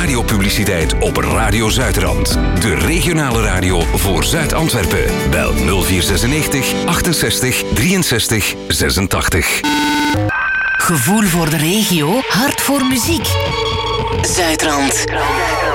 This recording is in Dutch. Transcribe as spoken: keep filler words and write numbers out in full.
radiopubliciteit op Radio Zuidrand. De regionale radio voor Zuid-Antwerpen. Bel nul vier zesennegentig achtenzestig drieënzestig zesentachtig. Gevoel voor de regio, hart voor muziek. Zuidrand.